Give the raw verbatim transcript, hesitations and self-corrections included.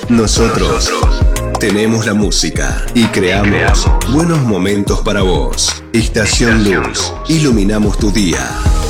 Nosotros tenemos la música y creamos buenos momentos para vos. Estación Luz. Iluminamos tu día.